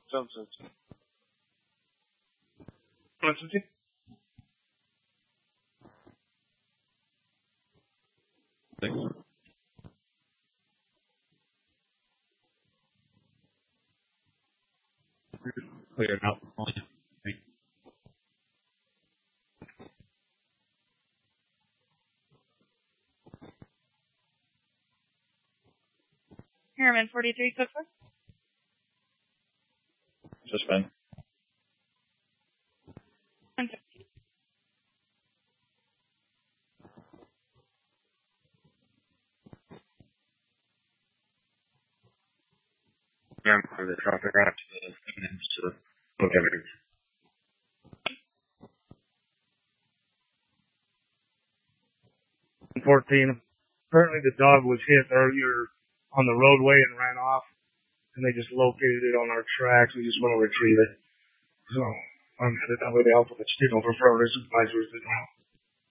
Johnson. Johnson. Thanks. Clear out. Thanks. Harriman 43, so far. Just fine. For the traffic out to the okay. 14. Apparently the dog was hit earlier on the roadway and ran off, and they just located it on our tracks. We just want to retrieve it. So I'm headed that way to help with the signal for further supervisors as well.